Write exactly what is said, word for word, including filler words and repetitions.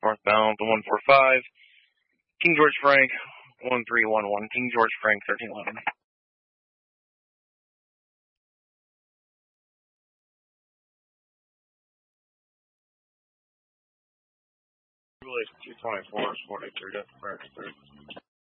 Northbound to one four five. King George Frank, one three one one. King George Frank, thirteen eleven. two twenty-four, forty-three,